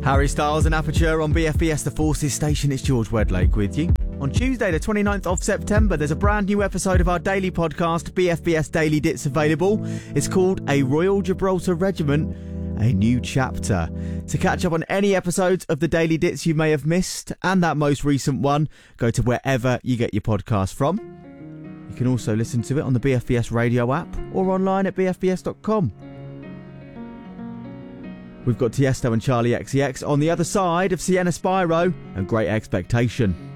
Harry Styles and Aperture on BFBS The Forces Station. It's George Wedlake with you. On Tuesday the 29th of September, there's a brand new episode of our daily podcast, BFBS Daily Dits, available. It's called A Royal Gibraltar Regiment, A New Chapter. To catch up on any episodes of the Daily Dits you may have missed, and that most recent one, go to wherever you get your podcast from. You can also listen to it on the BFBS radio app or online at bfbs.com. We've got Tiesto and Charlie XCX on the other side of Sienna Spyro and Great Expectation.